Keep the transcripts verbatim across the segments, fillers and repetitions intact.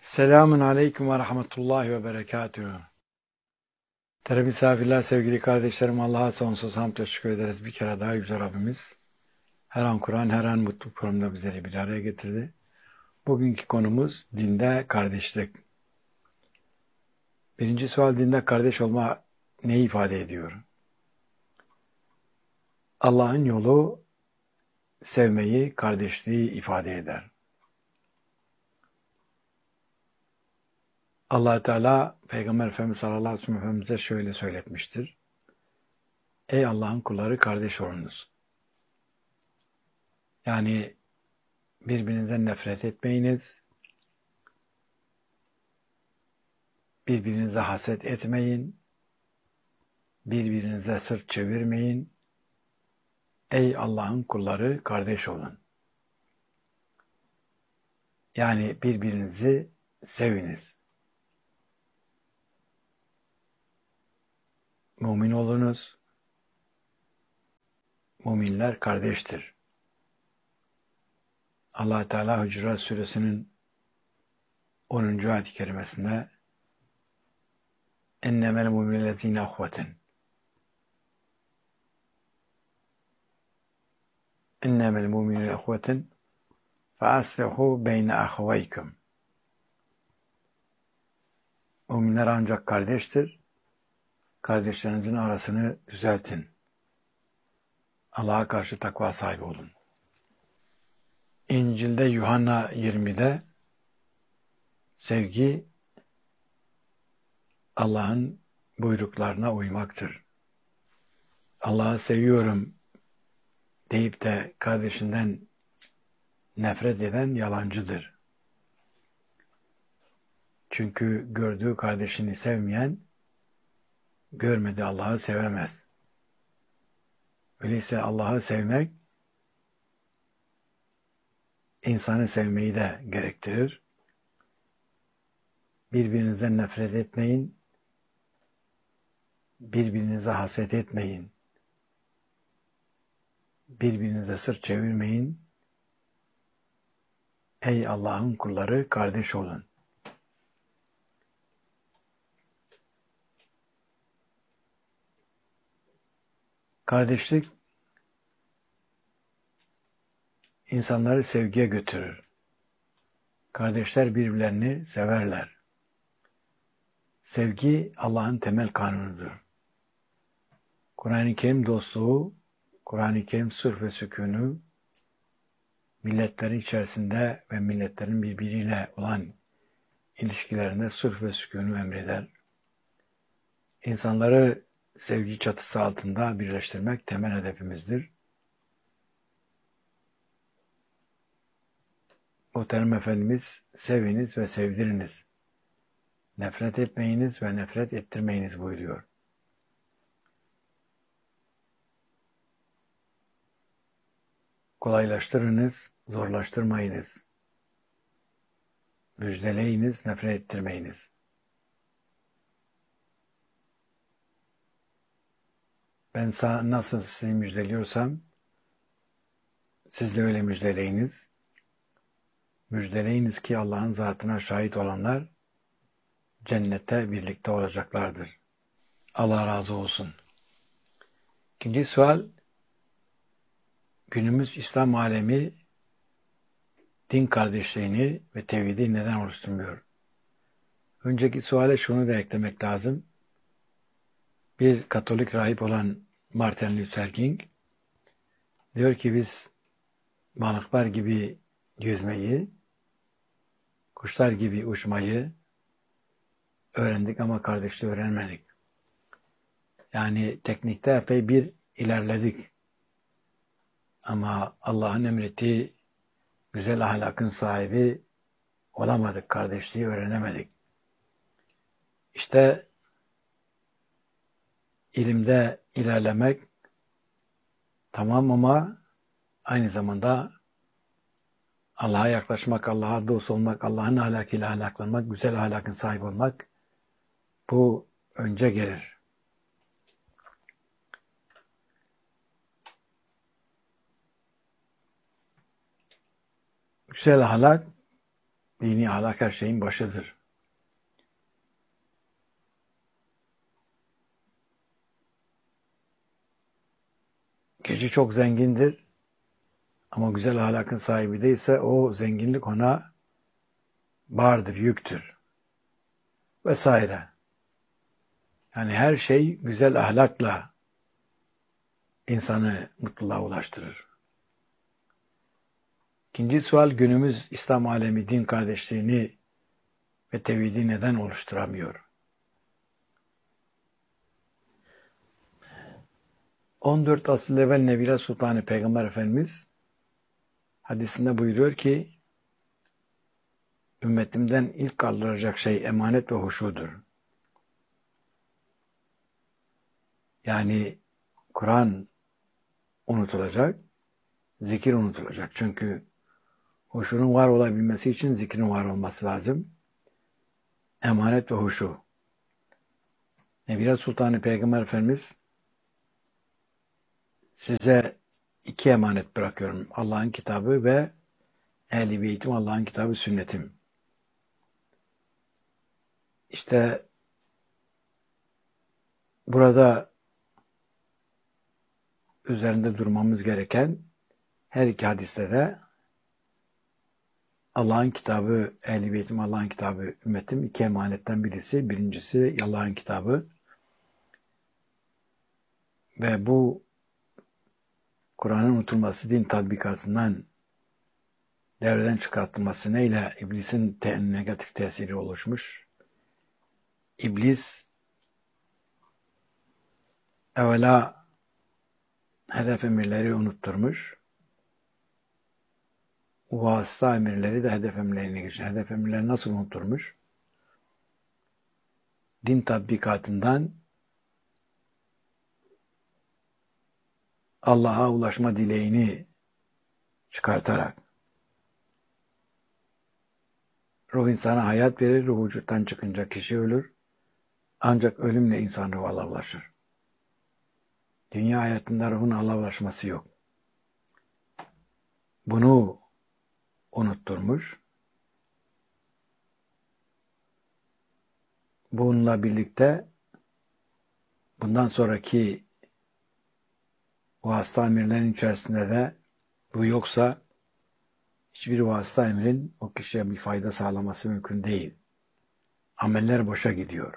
Selamun Aleyküm ve Rahmetullahi ve Berekatühü. Tere misafirler, sevgili kardeşlerim, Allah'a sonsuz hamd ve şükür ederiz. Bir kere daha Yüce Rabbimiz her an Kur'an, her an mutlu programda bizleri bir araya getirdi. Bugünkü konumuz dinde kardeşlik. Birinci sual, dinde kardeş olma neyi ifade ediyor? Allah'ın yolu sevmeyi, kardeşliği ifade eder. Allah Teala Peygamber Efendimiz sallallahu aleyhi ve sellem Efendimiz'e şöyle söyletmiştir. Ey Allah'ın kulları, kardeş olunuz. Yani birbirinizden nefret etmeyiniz, birbirinize haset etmeyin, birbirinize sırt çevirmeyin. Ey Allah'ın kulları, kardeş olun. Yani birbirinizi seviniz. Mümin olunuz. Müminler kardeştir. Allah Teala Hucurat Suresinin onuncu ayet-i kerimesinde ennemel mu'minellezine ahveten ennemel mu'minellezine ahveten feaslihu beyne ahvaykum. Müminler ancak kardeştir. Kardeşlerinizin arasını düzeltin. Allah'a karşı takva sahibi olun. İncil'de Yuhanna yirmide sevgi Allah'ın buyruklarına uymaktır. Allah'ı seviyorum deyip de kardeşinden nefret eden yalancıdır. Çünkü gördüğü kardeşini sevmeyen, görmediği Allah'ı sevemez. Öyleyse Allah'ı sevmek, insanı sevmeyi de gerektirir. Birbirinizden nefret etmeyin, birbirinize haset etmeyin, birbirinize sırt çevirmeyin. Ey Allah'ın kulları, kardeş olun. Kardeşlik insanları sevgiye götürür. Kardeşler birbirlerini severler. Sevgi Allah'ın temel kanunudur. Kur'an-ı Kerim dostluğu, Kur'an-ı Kerim sırf ve sükûnu, milletlerin içerisinde ve milletlerin birbiriyle olan ilişkilerinde sırf ve sükûnu emreder. İnsanları sevgi çatısı altında birleştirmek temel hedefimizdir. Muhterem Efendimiz, seviniz ve sevdiriniz. Nefret etmeyiniz ve nefret ettirmeyiniz buyuruyor. Kolaylaştırınız, zorlaştırmayınız. Müjdeleyiniz, nefret ettirmeyiniz. Ben nasıl sizi müjdeliyorsam, siz de öyle müjdeleyiniz. Müjdeleyiniz ki Allah'ın zatına şahit olanlar cennette birlikte olacaklardır. Allah razı olsun. İkinci sual, günümüz İslam alemi din kardeşliğini ve tevhidi neden oluşturmuyor? Önceki suale şunu da eklemek lazım. Bir Katolik rahip olan Martin Luther King diyor ki biz balıklar gibi yüzmeyi, kuşlar gibi uçmayı öğrendik ama kardeşliği öğrenmedik. Yani teknikte epey bir ilerledik. Ama Allah'ın emrettiği güzel ahlakın sahibi olamadık, kardeşliği öğrenemedik. İşte ilimde ilerlemek tamam ama aynı zamanda Allah'a yaklaşmak, Allah'a dost olmak, Allah'ın ahlakıyla ahlaklanmak, güzel ahlakın sahibi olmak bu önce gelir. Güzel ahlak Dini ahlak her şeyin başıdır. Kişi çok zengindir ama güzel ahlakın sahibi değilse o zenginlik ona bağırdır, yüktür vesaire. Yani her şey güzel ahlakla insanı mutluluğa ulaştırır. İkinci sual, günümüz İslam alemi din kardeşliğini ve tevhidi neden oluşturamıyor? on dört asıl evvel Nebile Sultanı Peygamber Efendimiz hadisinde buyuruyor ki ümmetimden ilk kaldıracak şey emanet ve huşudur. Yani Kur'an unutulacak, zikir unutulacak. Çünkü huşunun var olabilmesi için zikrin var olması lazım. Emanet ve huşu. Nebile Sultanı Peygamber Efendimiz size iki emanet bırakıyorum. Allah'ın kitabı ve Ehl-i Beytim, Allah'ın kitabı, sünnetim. İşte burada üzerinde durmamız gereken her iki hadiste de Allah'ın kitabı, Ehl-i Beytim, Allah'ın kitabı, ümmetim iki emanetten birisi. Birincisi Allah'ın kitabı. Ve bu Kur'an'ın unutulması, din tatbikatından devreden çıkartılması neyle? İblisin te- negatif tesiri oluşmuş. İblis evvela hedef emirleri unutturmuş. Vasıta emirleri de hedef emirlerine geçmiş. Hedef emirleri nasıl unutturmuş? Din tatbikatından Allah'a ulaşma dileğini çıkartarak. Ruh insana hayat verir, ruh vücuttan çıkınca kişi ölür. Ancak ölümle insan ruhu Allah'a ulaşır. Dünya hayatında ruhun Allah'a ulaşması yok. Bunu unutturmuş. Bununla birlikte bundan sonraki vasıta emirlerin içerisinde de bu yoksa hiçbir vasıta emrin o kişiye bir fayda sağlaması mümkün değil. Ameller boşa gidiyor.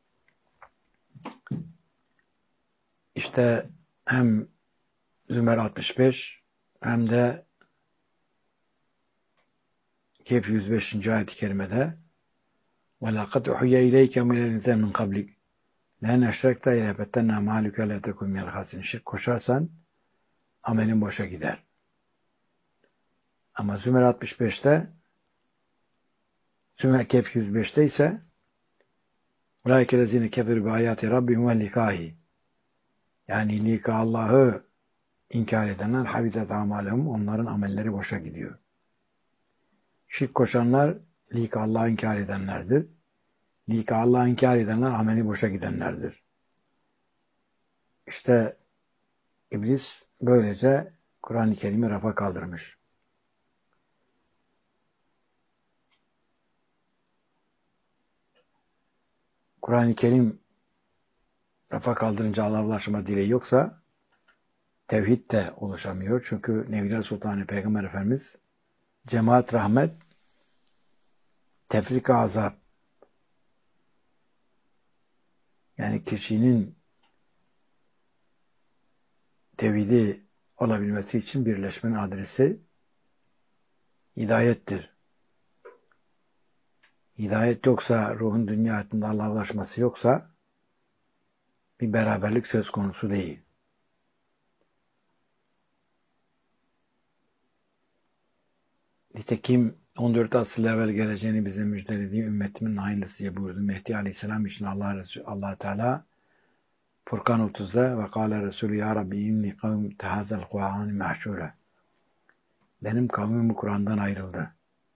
İşte hem Zümer altmış beş hem de Kehf yüz beşinci ayet-i kerimede وَلَقَدْ اُحُيَّ اِلَيْكَ مِنَ الْاِنْسَانِ مِنْ قَبْلِكَ لَنْ اَشْرَكْتَ اِلَى بَتَّنَّا مَالُكَ لَا تَكُنْ مِنَ الْخَاسِرِينَ. Şirk koşarsan amelin boşa gider. Ama Zümer altmış beşte, Zümer Kehf yüz beşte ise اُولَٰئِكَ الَّذ۪ينَ كَفَرُوا بِآيَاتِ رَبِّهِمْ وَلِقَائِهِ. Yani lika Allah'ı inkar edenler habitat amalehum, onların amelleri boşa gidiyor. Şirk koşanlar lika Allah'ı inkar edenlerdir. Lika Allah'ı inkar edenler ameli boşa gidenlerdir. İşte İblis böylece Kur'an-ı Kerim'i rafa kaldırmış. Kur'an-ı Kerim rafa kaldırınca Allah'a ulaşma dileği yoksa tevhid de oluşamıyor. Çünkü Nebiler Sultanı Peygamber Efendimiz cemaat rahmet, tefrika azap, yani kişinin tevhidi olabilmesi için birleşmenin adresi hidayettir. Hidayet yoksa, ruhun dünya hayatında Allah'a ulaşması yoksa bir beraberlik söz konusu değil. Nitekim on dört asıl evvel geleceğini bize müjdelediği ümmetimin hayırlısı diye buyurdu. Mehdi Aleyhisselam için Allah Resulü, Allah Teala Furkan otuzda ve kâle Resulü ya Rabbi inni kavm tehazel Kur'an mahşure. Benim kavmim bu Kur'an'dan ayrıldı.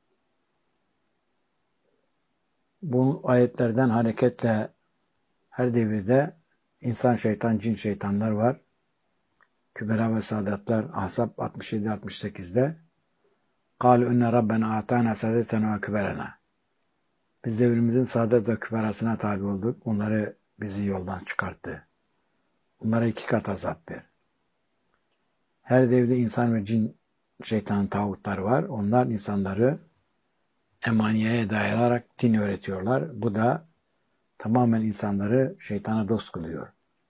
Bu ayetlerden hareketle her devirde insan şeytan, cin şeytanlar var. Kübera ve Sadatlar Ahzab altmış yedi altmış sekizde قَالُوا اِنَّ رَبَّنَا اَعْتَانَا سَادَتَنَا وَكُبَرَنَا. Biz devrimizin saadet ve küberasına tabi olduk. Onları bizi yoldan çıkarttı. Onlara iki kat azap ver. Her devirde insan ve cin, şeytan, tağutlar var. Onlar insanları emaniyeye dayanarak din öğretiyorlar. Bu da tamamen insanları şeytana dost kılıyor.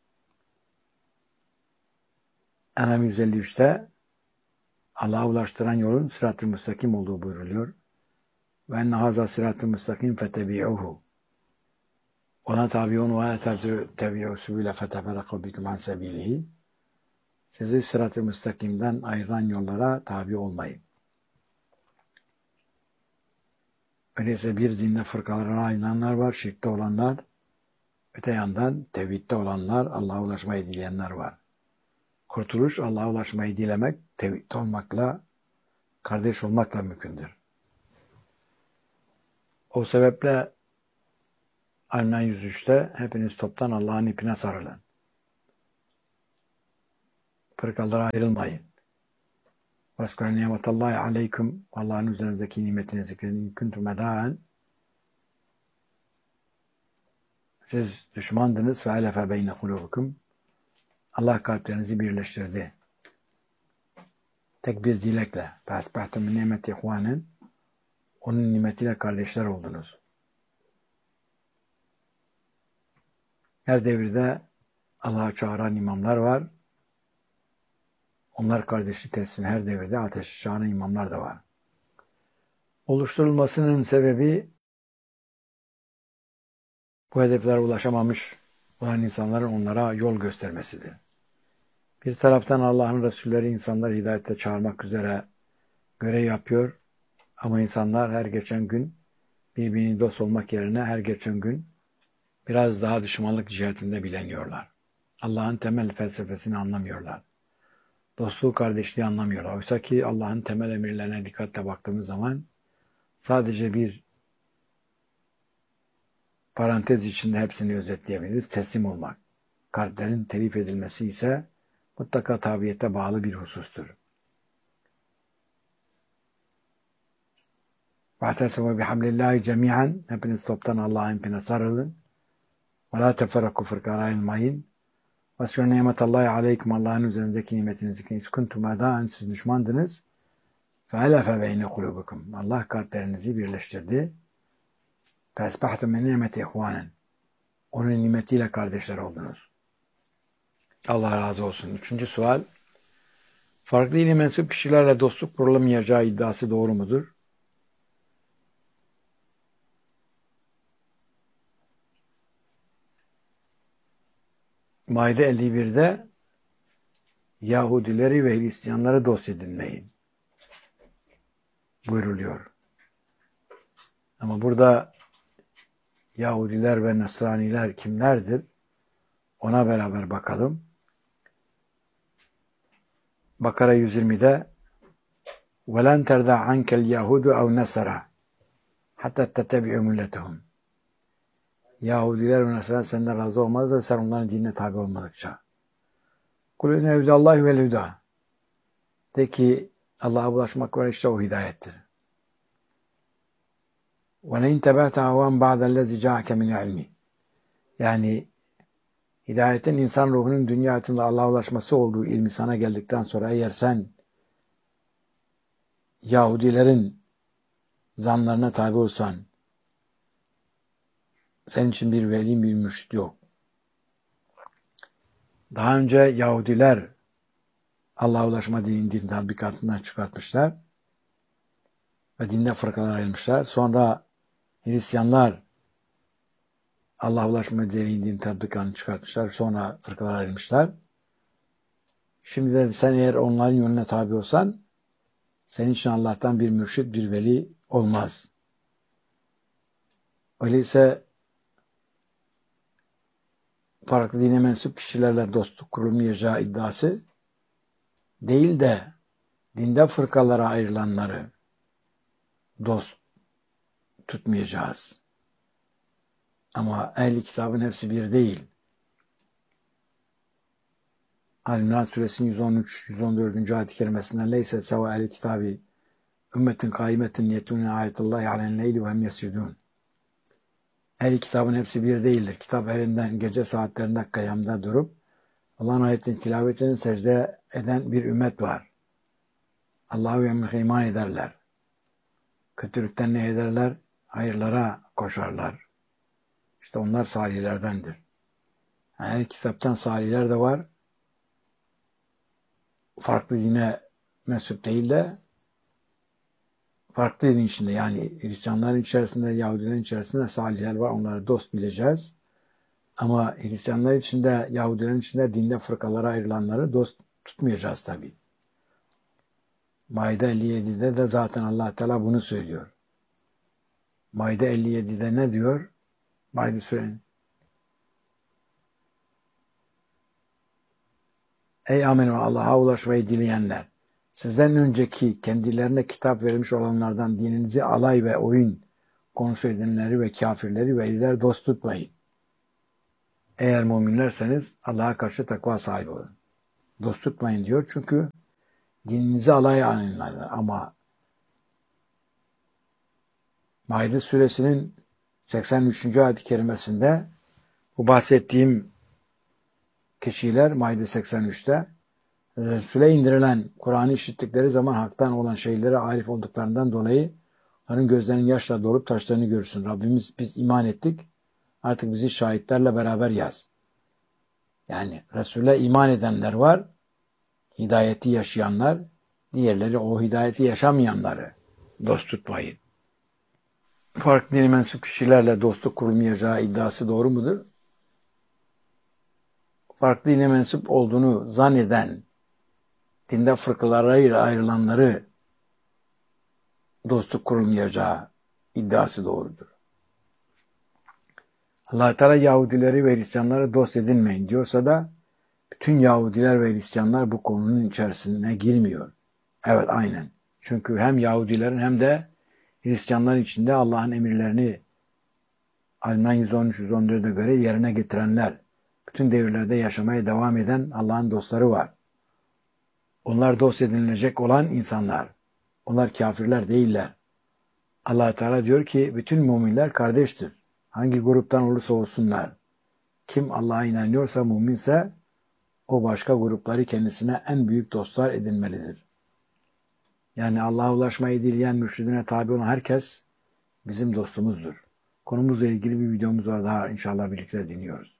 En'am yüz elli üçte Allah'a ulaştıran yolun sırat-ı müstakim olduğu buyruluyor. Ve enne haza sırat-ı müstakim fetebi'uhu. Ona tabi olun ve tebi'u sübüle feteferraku bikum an sebilihi. Sizi sırat-ı müstakimden ayıran yollara tabi olmayın. Öyleyse bir dinde fırkalara ayrılanlar var, şirkte olanlar, öte yandan tevhidde olanlar, Allah'a ulaşmayı dileyenler var. Kurtuluş, Allah'a ulaşmayı dilemek, tevhidde olmakla, kardeş olmakla mümkündür. O sebeple Aynen yüz üçte hepiniz toptan Allah'ın ipine sarılın. Fırkalara ayrılmayın. وَاسْكُرَ نِعْمَةَ اللّٰهِ عَلَيْكُمْ Allah'ın üzerinizdeki nimetini zikredin. كُنْتُمْ اَدَاءً Siz düşmandınız. فَاَلَفَ بَيْنَ قُلُوبُكُمْ Allah kalplerinizi birleştirdi. Tek bir dilekle. فَاسْبَحْتُمْ مِنْ نِعْمَةِ اِخْوَانٍ Onun nimetiyle kardeşler oldunuz. Her devirde Allah'a çağıran imamlar var. Onlar kardeşlik teslim her devirde ateşi çağıran imamlar da var. Oluşturulmasının sebebi bu hedeflere ulaşamamış olan insanların onlara yol göstermesidir. Bir taraftan Allah'ın Resulleri insanları hidayete çağırmak üzere görev yapıyor. Ama insanlar her geçen gün birbirini dost olmak yerine her geçen gün biraz daha düşmanlık cihetinde bileniyorlar. Allah'ın temel felsefesini anlamıyorlar. Dostluğu, kardeşliği anlamıyorlar. Oysa ki Allah'ın temel emirlerine dikkatle baktığımız zaman sadece bir parantez içinde hepsini özetleyebiliriz. Teslim olmak. Kalplerin telif edilmesi ise mutlaka tabiyete bağlı bir husustur. وَاَعْتَسَمُوا بِحَبْلِ اللّٰهِ جَمِيعًا Hepiniz toptan Allah'ın ipine sarılın. وَلَا تَفَرَّقُوا Fırkalara ayrılmayın. وَاسْكُرُوا نِعْمَةَ اللّٰهِ عَلَيْكُمْ Allah'ın üzerindeki nimetini zikredin. اِسْكُنْتُمْ اَدَاءً Siz düşmandınız. فَاَلَفَ بَيْنَ قُلُوبُكُمْ Allah kalplerinizi birleştirdi. فَاسْبَحْتُمْ مِنْ نِعْمَةِ اِخْوَانٍ Onun nimetiyle kardeşler oldunuz. Allah razı olsun. Üçüncü sual. Farklı dine mensup kişilerle dostluk kurulamayacağı iddiası doğru mudur? Maide elli birde Yahudileri ve Hristiyanları dost edinmeyin buyruluyor. Ama burada Yahudiler ve Nasraniler kimlerdir? Ona beraber bakalım. Bakara yüz yirmide وَلَنْ تَرْضَى عَنْكَ الْيَهُودُ اَوْ نَسَرَى حَتَّى تَتَّبِعُ مِلَّتَهُمْ Yahudiler ve Nasrani senden razı olmazlar sen onların dinine tabi olmadıkça. قُلْ اِنَّ اَوْدَ اللّٰهِ وَالْهُدَى De ki Allah'a ulaşmak var işte o hidayettir. وَلَيْنْ تَبَعْتَ هَوَانْ بَعْدَ الَّذِي جَاءَكَ مِنْ عِلْمِ Yani hidayetin insan ruhunun dünya hayatında Allah'a ulaşması olduğu ilmi sana geldikten sonra eğer sen Yahudilerin zanlarına tabi olsan senin için bir veli, bir mürşit yok. Daha önce Yahudiler Allah'a ulaşma dinin din tatbikatından çıkartmışlar ve dinde fırkalar ayrılmışlar. Sonra Hristiyanlar Allah'a ulaşma dinin din tatbikatını çıkartmışlar. Sonra fırkalar ayrılmışlar. Şimdi de sen eğer onların yönüne tabi olsan senin için Allah'tan bir mürşit, bir veli olmaz. Öyleyse farklı dine mensup kişilerle dostluk kurulmayacağı iddiası değil de dinde fırkalara ayrılanları dost tutmayacağız. Ama ehl-i kitabın hepsi bir değil. Al-İmran suresinin yüz on üç yüz on dördüncü ayet-i kerimesinden leyse seva ehl-i kitabı ümmetin kâimetin yetlûne âyetullâhi alen-leyli ve hum yescudûn. Her kitabın hepsi bir değildir. Kitap elinden gece saatlerinde kıyamda durup Allah'ın ayetinin tilavetini secde eden bir ümmet var. Allah'a ve emrine iman ederler. Kötülükten ne ederler? Hayırlara koşarlar. İşte onlar salihlerdendir. Her kitaptan salihler de var. Farklı dine mensup değil de farklı din içinde, yani Hristiyanların içerisinde, Yahudilerin içerisinde salihler var. Onları dost bileceğiz. Ama Hristiyanlar içinde, Yahudilerin içinde dinde fırkalara ayrılanları dost tutmayacağız tabii. Maide elli yedide de zaten Allah Teala bunu söylüyor. Maide elli yedide ne diyor? Maide Sure'nin. Ey amenü, Allah'a ulaşmayı dileyenler! Sizden önceki kendilerine kitap verilmiş olanlardan dininizi alay ve oyun konusu edinenleri ve kafirleri ve iler dost tutmayın. Eğer müminlerseniz Allah'a karşı takva sahibi olun. Dost tutmayın diyor çünkü dininizi alay anlarlar. Ama Maide suresinin seksen üçüncü ayet-i kerimesinde bu bahsettiğim kişiler Maide seksen üçte Resul'e indirilen Kur'an'ı işittikleri zaman haktan olan şeylere arif olduklarından dolayı onların gözlerinin yaşla dolup taştığını görürsün. Rabbimiz biz iman ettik, artık bizi şahitlerle beraber yaz. Yani Resul'e iman edenler var, hidayeti yaşayanlar, diğerleri o hidayeti yaşamayanları dost tutmayın. Farklı dini mensup kişilerle dostluk kurulmayacağı iddiası doğru mudur? Farklı dine mensup olduğunu zanneden, dinde fırkalara ayrılanları dostluk kurulmayacağı iddiası doğrudur. Allah Teala Yahudileri ve Hristiyanları dost edinmeyin diyorsa da bütün Yahudiler ve Hristiyanlar bu konunun içerisine girmiyor. Evet, aynen. Çünkü hem Yahudilerin hem de Hristiyanların içinde Allah'ın emirlerini Alman yüz on üç yüz on dörde göre yerine getirenler, bütün devirlerde yaşamaya devam eden Allah'ın dostları var. Onlar dost edinilecek olan insanlar. Onlar kafirler değiller. Allah Teala diyor ki bütün müminler kardeştir. Hangi gruptan olursa olsunlar. Kim Allah'a inanıyorsa, müminse o başka grupları kendisine en büyük dostlar edinmelidir. Yani Allah'a ulaşmayı dileyen, mürşidine tabi olan herkes bizim dostumuzdur. Konumuzla ilgili bir videomuz var, daha inşallah birlikte dinliyoruz.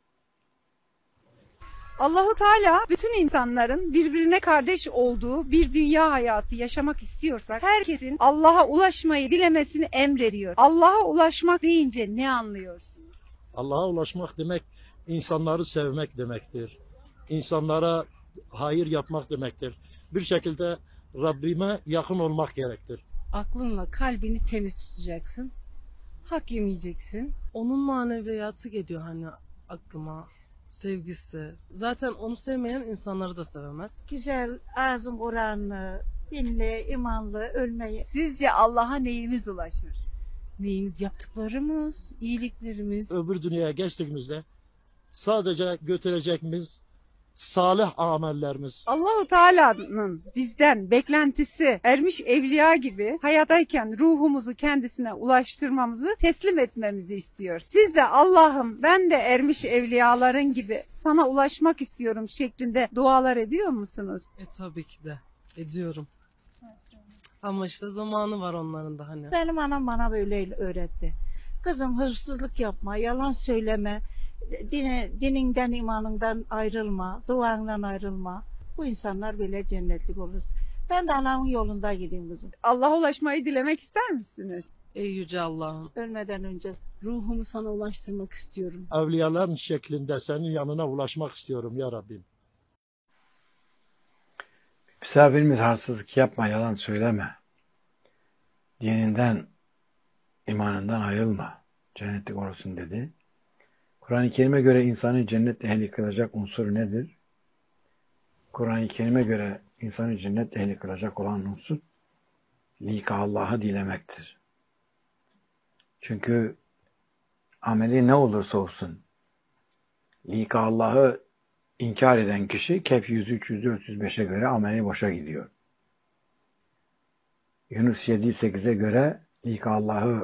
Allahu Teala bütün insanların birbirine kardeş olduğu bir dünya hayatı yaşamak istiyorsak herkesin Allah'a ulaşmayı dilemesini emrediyor. Allah'a ulaşmak deyince ne anlıyorsunuz? Allah'a ulaşmak demek insanları sevmek demektir. İnsanlara hayır yapmak demektir. Bir şekilde Rabbime yakın olmak gerektir. Aklınla kalbini temiz tutacaksın. Hak yemeyeceksin. Onun maneviyatı geliyor hani aklıma. Sevgisi. Zaten onu sevmeyen insanları da sevemez. Güzel, ağzın Kur'an'lı, dinli, imanlı, ölmeyi. Sizce Allah'a neyimiz ulaşır? Neyimiz, yaptıklarımız, iyiliklerimiz. Öbür dünyaya geçtiğimizde sadece götürecekimiz salih amellerimiz. Allahu Teala'nın bizden beklentisi ermiş evliya gibi hayattayken ruhumuzu kendisine ulaştırmamızı, teslim etmemizi istiyor. Siz de Allah'ım ben de ermiş evliyaların gibi sana ulaşmak istiyorum şeklinde dualar ediyor musunuz? E tabii ki de ediyorum. Ama işte zamanı var onların da hani. Benim anam bana böyle öğretti. Kızım hırsızlık yapma, yalan söyleme, dine, dininden, imanından ayrılma, duandan ayrılma. Bu insanlar böyle cennetlik olur. Ben de anamın yolunda gideyim kızım. Allah'a ulaşmayı dilemek ister misiniz? Ey yüce Allah'ım. Ölmeden önce. Ruhumu sana ulaştırmak istiyorum. Evliyaların şeklinde senin yanına ulaşmak istiyorum ya Rabbim. Misafirimiz hırsızlık yapma, yalan söyleme. Dininden, imanından ayrılma. Cennetlik olursun dedi. Kur'an-ı Kerim'e göre insanı cennet ehli kılacak unsur nedir? Kur'an-ı Kerim'e göre insanı cennet ehli kılacak olan unsur lika Allah'ı dilemektir. Çünkü ameli ne olursa olsun lika Allah'ı inkar eden kişi Kehf yüz üç yüz dört yüz beşe göre ameli boşa gidiyor. Yunus yedi sekize göre ilk Allah'ı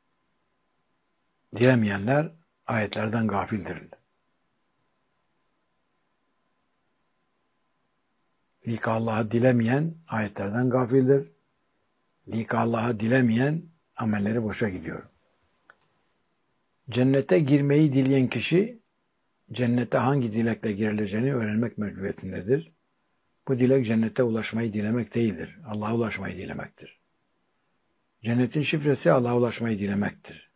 dilemeyenler ayetlerden gafildir. İlk Allah'ı dilemeyen ayetlerden gafildir. İlk Allah'ı dilemeyen amelleri boşa gidiyor. Cennete girmeyi dileyen kişi cennete hangi dilekle girileceğini öğrenmek mecburiyetindedir. Bu dilek cennete ulaşmayı dilemek değildir. Allah'a ulaşmayı dilemektir. Cennetin şifresi Allah'a ulaşmayı dilemektir.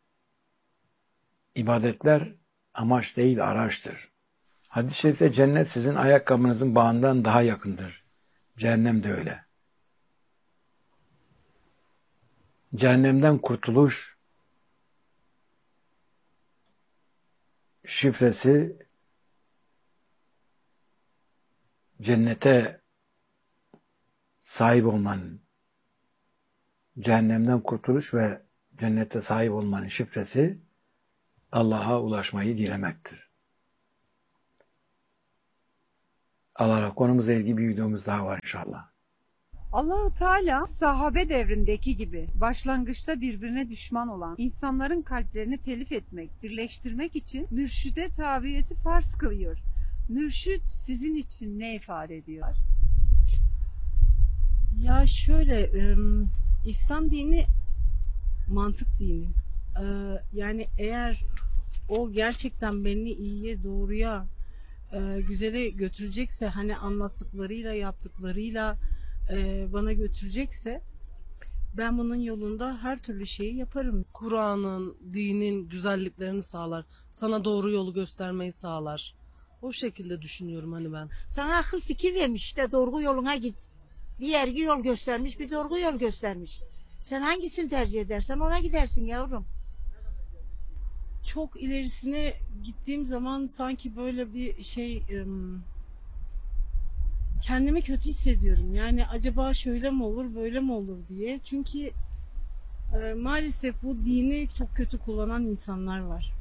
İbadetler amaç değil araçtır. Hadis-i şerifte cennet sizin ayakkabınızın bağından daha yakındır. Cehennem de öyle. Cehennemden kurtuluş şifresi cennete sahip olmanın, cehennemden kurtuluş ve cennete sahip olmanın şifresi Allah'a ulaşmayı dilemektir. Allah konumuzla ilgili bir videomuz daha var inşallah. Allah-u Teala sahabe devrindeki gibi başlangıçta birbirine düşman olan insanların kalplerini telif etmek, birleştirmek için mürşide tabiyeti farz kılıyor. Mürşid sizin için ne ifade ediyor? Ya şöyle, ım, İslam dini mantık dini. Ee, yani eğer o gerçekten beni iyiye, doğruya, e, güzele götürecekse, hani anlattıklarıyla, yaptıklarıyla e, bana götürecekse, ben bunun yolunda her türlü şeyi yaparım. Kur'an'ın, dinin güzelliklerini sağlar. Sana doğru yolu göstermeyi sağlar. O şekilde düşünüyorum hani ben. Sana akıl fikir vermiş, işte doğru yoluna git. Bir yergi yol göstermiş, bir doğru yol göstermiş. Sen hangisini tercih edersen ona gidersin yavrum. Çok ilerisine gittiğim zaman sanki böyle bir şey, ım, kendimi kötü hissediyorum. Yani acaba şöyle mi olur, böyle mi olur diye. Çünkü e, maalesef bu dini çok kötü kullanan insanlar var.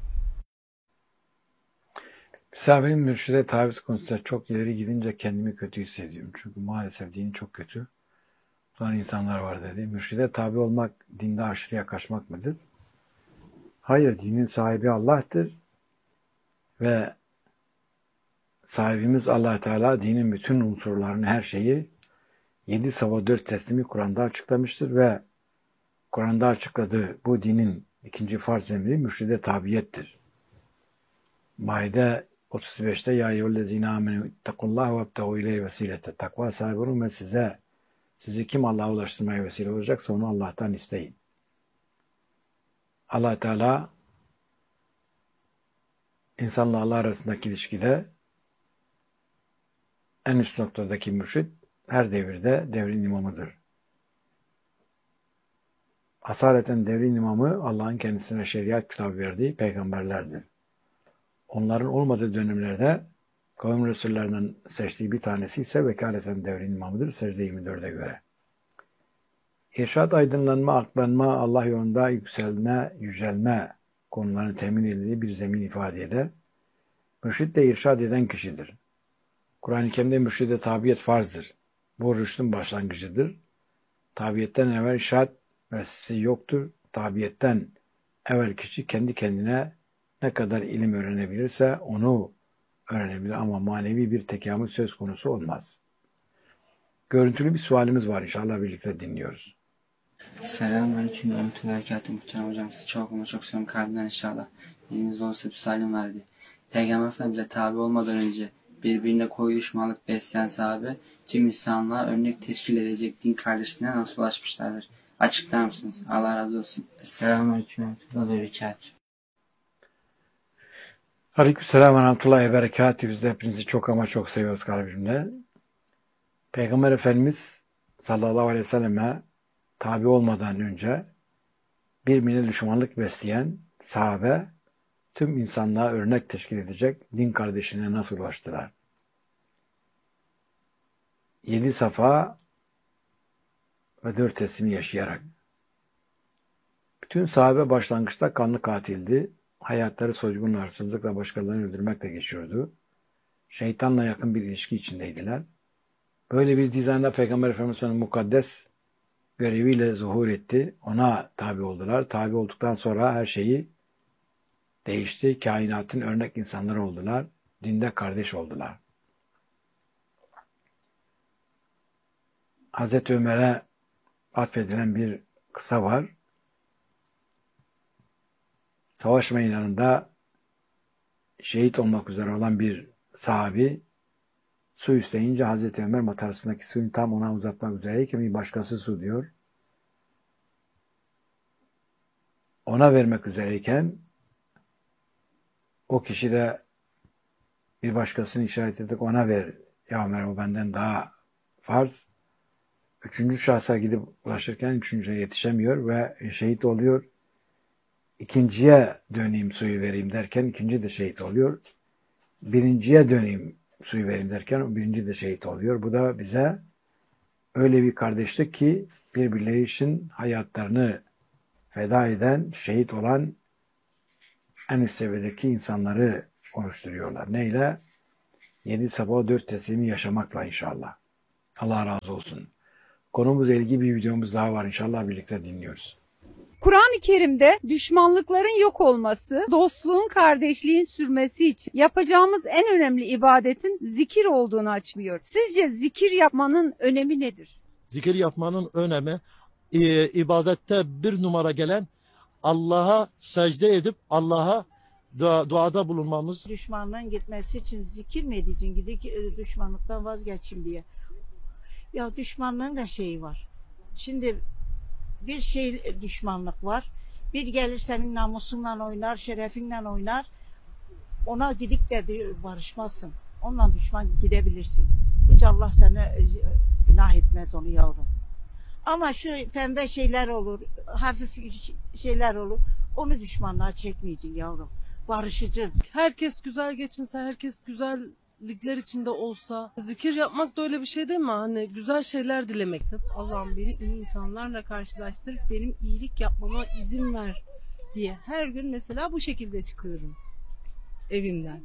Misafirin mürşide taviz konusunda çok ileri gidince kendimi kötü hissediyorum. Çünkü maalesef dini çok kötü. Sonra insanlar var dedi. Mürşide tabi olmak dinde aşırıya kaçmak mıdır? Hayır, dinin sahibi Allah'tır. Ve sahibimiz Allah Teala dinin bütün unsurlarını, her şeyi yedi sava dört teslimi Kur'an'da açıklamıştır ve Kur'an'da açıkladığı bu dinin ikinci farz emri mürşide tabiyettir. Maide otuz beşte ya eyyühellezine amenü ittakullaha ve ebtehu ileyhi vesilete. Takva sahibi olun ve size sizi kim Allah'a ulaştırmaya vesile olacaksa onu Allah'tan isteyin. Allah Teala insanla Allah arasındaki ilişkide en üst noktadaki mürşid her devirde devrin imamıdır. Asaleten devrin imamı Allah'ın kendisine şeriat kitabı verdiği peygamberlerdir. Onların olmadığı dönemlerde kavim resullerinden seçtiği bir tanesi ise vekaleten devrin imamıdır Secde yirmi dörde göre. İrşad, aydınlanma, aklanma, Allah yolunda yükselme, yücelme konularını temin edildiği bir zemin ifade eder. Mürşid de irşad eden kişidir. Kur'an-ı Kerim'de mürşide tabiyet farzdır. Bu rüştün başlangıcıdır. Tabiyetten evvel irşad müessesi yoktur. Tabiyetten evvel kişi kendi kendine ne kadar ilim öğrenebilirse onu öğrenebilir ama manevi bir tekamül söz konusu olmaz. Görüntülü bir sualimiz var, inşallah birlikte dinliyoruz. Selamünaleyküm ve rahmetullahi ve berekatuhu. Muhterem hocam, sizi çok ama çok seviyorum kalbimden inşallah. Eliniz olsa bir salim verdi. Peygamber Efendimiz'e tabi olmadan önce birbirine koyu düşmanlık besleyen sahabe tüm insanlığa örnek teşkil edecek din kardeşliğine nasıl ulaşmışlardır? Açıklar mısınız? Allah razı olsun. Selamünaleyküm ve rahmetullahi ve berekatuhu. Aleykümselam ve rahmetullahi ve berekatuhu. Biz de hepinizi çok ama çok seviyoruz kalbimle. Peygamber Efendimiz sallallahu aleyhi ve selleme tabi olmadan önce birbirine düşmanlık besleyen sahabe tüm insanlığa örnek teşkil edecek din kardeşine nasıl ulaştılar? Yedi safa ve dört teslimi yaşayarak. Bütün sahabe başlangıçta kanlı katildi. Hayatları soygunla, hırsızlıkla, başkalarını öldürmekle geçiyordu. Şeytanla yakın bir ilişki içindeydiler. Böyle bir dizaynda Peygamber Efendimiz'in mukaddes göreviyle zuhur etti. Ona tabi oldular. Tabi olduktan sonra her şeyi değişti. Kainatın örnek insanları oldular. Dinde kardeş oldular. Hazreti Ömer'e atfedilen bir kısa var. Savaş meydanında şehit olmak üzere olan bir sahabi su isteyince Hazreti Ömer matarasındaki suyunu tam ona uzatmak üzereyken bir başkası su diyor. Ona vermek üzereyken o kişi de bir başkasını işaret edip ona ver. Ya Ömer, o benden daha farz. Üçüncü şahsa gidip ulaşırken üçüncüye yetişemiyor ve şehit oluyor. İkinciye döneyim suyu vereyim derken ikinci de şehit oluyor. Birinciye döneyim suyu vereyim derken o birinci de şehit oluyor. Bu da bize öyle bir kardeşlik ki birbirleri için hayatlarını feda eden, şehit olan en üst seviyedeki insanları oluşturuyorlar. Neyle? Yedi sabah dört teslimi yaşamakla inşallah. Allah razı olsun. Konumuzla ilgili bir videomuz daha var. İnşallah birlikte dinliyoruz. Kur'an-ı Kerim'de düşmanlıkların yok olması, dostluğun, kardeşliğin sürmesi için yapacağımız en önemli ibadetin zikir olduğunu açıklıyor. Sizce zikir yapmanın önemi nedir? Zikir yapmanın önemi e, ibadette bir numara gelen Allah'a secde edip Allah'a dua, duada bulunmamız. Düşmanlığın gitmesi için zikir mi edeceksin? Gidip e, düşmanlıktan vazgeçeyim diye. Ya düşmanlığın da şeyi var. Şimdi bir şey düşmanlık var. Bir gelir senin namusunla oynar, şerefinle oynar. Ona gidip de barışmazsın. Onunla düşman gidebilirsin. Hiç Allah seni günah etmez onu yavrum. Ama şu pembe şeyler olur, hafif şeyler olur. Onu düşmanlığa çekmeyeceksin yavrum. Barışıcı. Herkes güzel geçinse, herkes güzellikler içinde olsa. Zikir yapmak da öyle bir şey değil mi? Hani güzel şeyler dilemek. Allah'ım beni iyi insanlarla karşılaştırıp benim iyilik yapmama izin ver diye. Her gün mesela bu şekilde çıkıyorum evimden.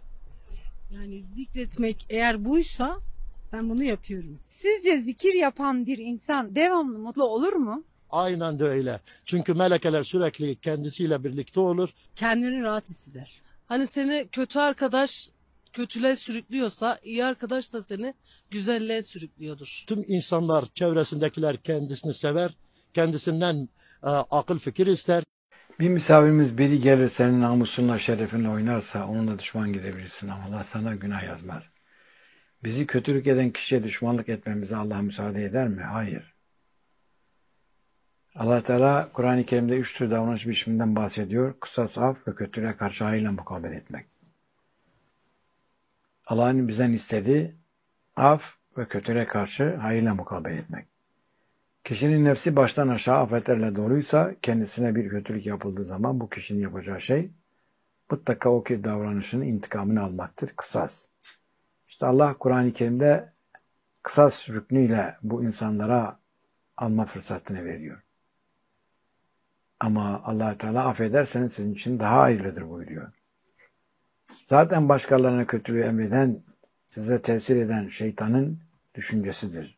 Yani zikretmek eğer buysa ben bunu yapıyorum. Sizce zikir yapan bir insan devamlı mutlu olur mu? Aynen de öyle. Çünkü melekeler sürekli kendisiyle birlikte olur. Kendini rahat hisseder. Hani seni kötü arkadaş kötülüğe sürüklüyorsa, iyi arkadaş da seni güzelliğe sürüklüyordur. Tüm insanlar, çevresindekiler kendisini sever. Kendisinden e, akıl fikir ister. Bir misafirimiz biri gelir senin namusunla, şerefinle oynarsa onunla düşman gidebilirsin ama Allah sana günah yazmaz. Bizi kötülük eden kişiye düşmanlık etmemize Allah müsaade eder mi? Hayır. Allah Teala Kur'an-ı Kerim'de üç tür davranış biçiminden bahsediyor. Kısas, af ve kötülüğe karşı hayırla mukabele etmek. Allah'ın bizden istediği af ve kötülüğe karşı hayırla mukabele etmek. Kişinin nefsi baştan aşağı afetlerle doluysa kendisine bir kötülük yapıldığı zaman bu kişinin yapacağı şey mutlaka o ki davranışının intikamını almaktır. Kısas. İşte Allah Kur'an-ı Kerim'de kısas rüknüyle bu insanlara alma fırsatını veriyor. Ama Allah Teala affederseniz sizin için daha hayırlıdır buyuruyor. Zaten başkalarına kötülüğü emreden, size tesir eden şeytanın düşüncesidir.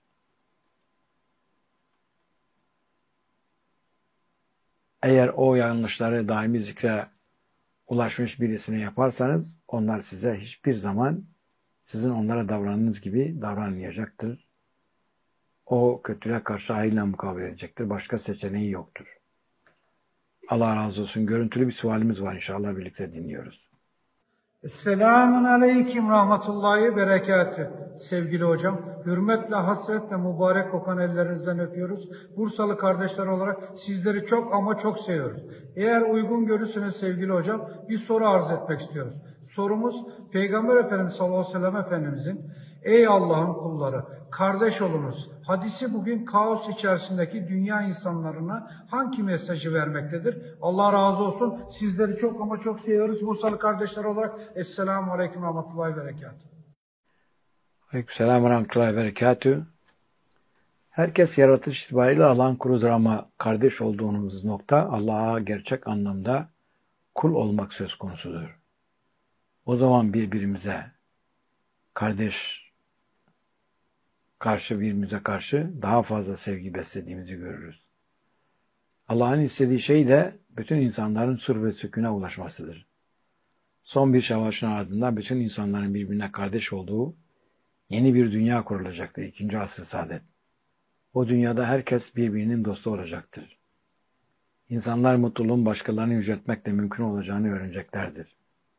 Eğer o yanlışları daimi zikre ulaşmış birisine yaparsanız onlar size hiçbir zaman sizin onlara davrandığınız gibi davranmayacaktır. O kötülüğe karşı hayırla mukabele edecektir. Başka seçeneği yoktur. Allah razı olsun. Görüntülü bir sualimiz var. İnşallah birlikte dinliyoruz. Esselamun aleyküm rahmetullahi berekatü. Sevgili hocam, hürmetle, hasretle mübarek kokan ellerinizden öpüyoruz. Bursalı kardeşler olarak sizleri çok ama çok seviyoruz. Eğer uygun görürseniz sevgili hocam, bir soru arz etmek istiyoruz. Sorumuz, Peygamber Efendimiz sallallahu aleyhi ve sellem Efendimizin ey Allah'ın kulları, kardeş olunuz. Hadisi bugün kaos içerisindeki dünya insanlarına hangi mesajı vermektedir? Allah razı olsun. Sizleri çok ama çok seviyoruz. Bursalı kardeşler olarak Esselamu Aleyküm Rahmetullahi Berekatuhu. Aleykümselam ve Rahmetullahi Berekatuhu. Herkes yaratılış itibariyle Allah'ın kuludur ama kardeş olduğunuz nokta Allah'a gerçek anlamda kul olmak söz konusudur. O zaman birbirimize kardeş karşı birbirimize karşı daha fazla sevgi beslediğimizi görürüz. Allah'ın istediği şey de bütün insanların sur ve sükûne ulaşmasıdır. Son bir savaşın ardından bütün insanların birbirine kardeş olduğu yeni bir dünya kurulacaktır. İkinci asr-ı saadet. O dünyada herkes birbirinin dostu olacaktır. İnsanlar mutluluğun başkalarını yüceltmekle mümkün olacağını öğreneceklerdir.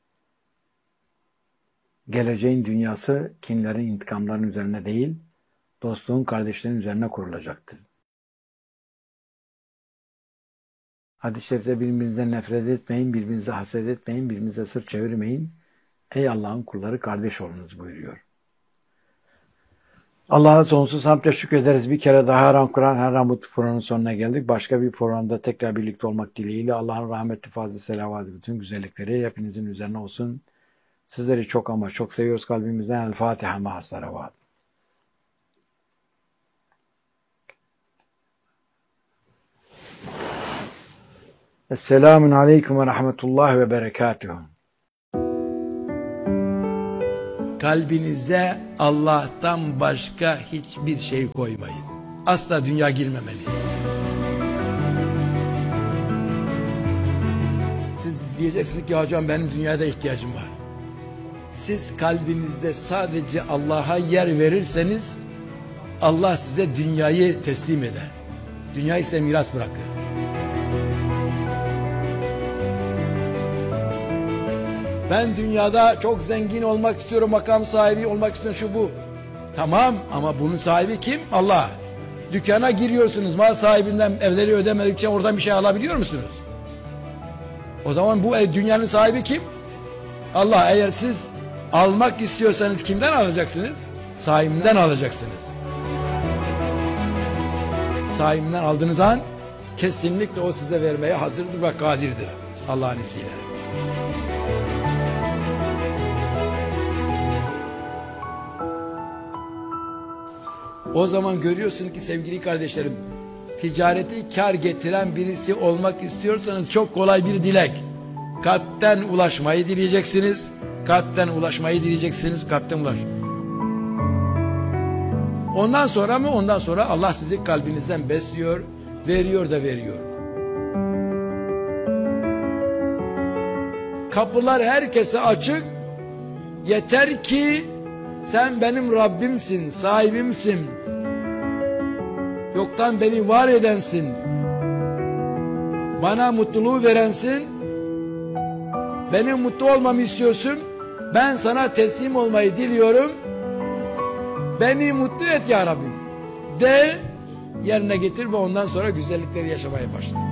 Geleceğin dünyası kinlerin, intikamların üzerine değil, dostluğun, kardeşlerin üzerine kurulacaktır. Hadis-i şerifte birbirinizden nefret etmeyin, birbirinize haset etmeyin, birbirinize sırt çevirmeyin. Ey Allah'ın kulları kardeş olunuz buyuruyor. Allah'a sonsuz hamdle şükrederiz. Bir kere daha Her An Kur'an, Her An Mutlu programının sonuna geldik. Başka bir programda tekrar birlikte olmak dileğiyle Allah'ın rahmetli fazlı selavatı, bütün güzellikleri hepinizin üzerine olsun. Sizleri çok ama çok seviyoruz kalbimizden. El Fatiha ma'as salavat. Esselamun aleyküm ve rahmetullahi ve berekatuhu. Kalbinize Allah'tan başka hiçbir şey koymayın. Asla dünya girmemeli. Siz diyeceksiniz ki hocam benim dünyada ihtiyacım var. Siz kalbinizde sadece Allah'a yer verirseniz Allah size dünyayı teslim eder. Dünyayı size miras bırakır. Ben dünyada çok zengin olmak istiyorum, makam sahibi olmak istiyorum, şu bu. Tamam ama bunun sahibi kim? Allah. Dükkana giriyorsunuz, mal sahibinden evleri ödemedikçe oradan bir şey alabiliyor musunuz? O zaman bu ev, dünyanın sahibi kim? Allah. Eğer siz almak istiyorsanız kimden alacaksınız? Sahibinden alacaksınız. Sahibinden aldığınız an kesinlikle o size vermeye hazırdır ve kadirdir Allah'ın izniyle. O zaman görüyorsun ki sevgili kardeşlerim, ticareti kar getiren birisi olmak istiyorsanız çok kolay bir dilek. Kalpten ulaşmayı dileyeceksiniz. Kalpten ulaşmayı dileyeceksiniz. Kalpten ulaş. Ondan sonra mı? Ondan sonra Allah sizi kalbinizden besliyor, veriyor da veriyor. Kapılar herkese açık. Yeter ki sen benim Rabbimsin, sahibimsin. Yoktan beni var edensin. Bana mutluluğu verensin. Benim mutlu olmamı istiyorsun. Ben sana teslim olmayı diliyorum. Beni mutlu et ya Rabbim. De, yerine getir ve ondan sonra güzellikleri yaşamaya başla.